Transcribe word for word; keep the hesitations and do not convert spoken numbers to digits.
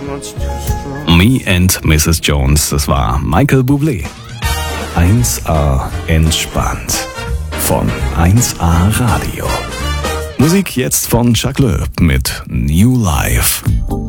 Me and Missus Jones, das war Michael Bublé. eins A entspannt von eins A Radio. Musik jetzt von Chuck Loeb mit New Life.